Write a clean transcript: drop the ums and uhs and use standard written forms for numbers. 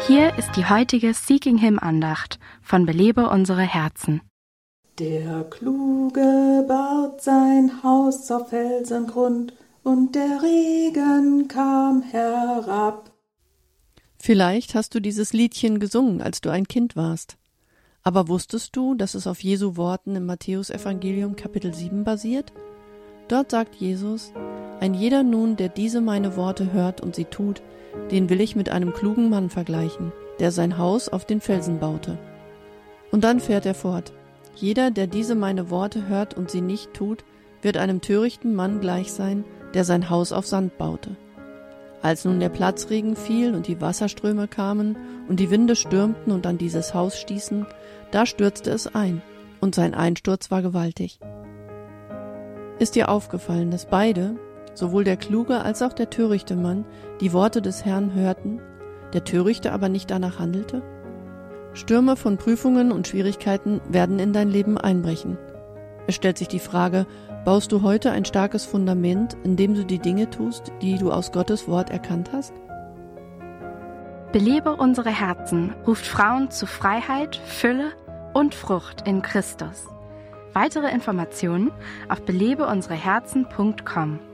Hier ist die heutige Seeking Hymn Andacht von Belebe unsere Herzen. Der Kluge baut sein Haus auf Felsengrund, und der Regen kam herab. Vielleicht hast du dieses Liedchen gesungen, als du ein Kind warst. Aber wusstest du, dass es auf Jesu Worten im Matthäusevangelium Kapitel 7 basiert? Dort sagt Jesus: Ein jeder nun, der diese meine Worte hört und sie tut, den will ich mit einem klugen Mann vergleichen, der sein Haus auf den Felsen baute. Und dann fährt er fort: Jeder, der diese meine Worte hört und sie nicht tut, wird einem törichten Mann gleich sein, der sein Haus auf Sand baute. Als nun der Platzregen fiel und die Wasserströme kamen und die Winde stürmten und an dieses Haus stießen, da stürzte es ein, und sein Einsturz war gewaltig. Ist dir aufgefallen, dass beide, sowohl der kluge als auch der törichte Mann, die Worte des Herrn hörten, der Törichte aber nicht danach handelte? Stürme von Prüfungen und Schwierigkeiten werden in dein Leben einbrechen. Es stellt sich die Frage: Baust du heute ein starkes Fundament, indem du die Dinge tust, die du aus Gottes Wort erkannt hast? Belebe unsere Herzen ruft Frauen zu Freiheit, Fülle und Frucht in Christus. Weitere Informationen auf belebeunsereherzen.com.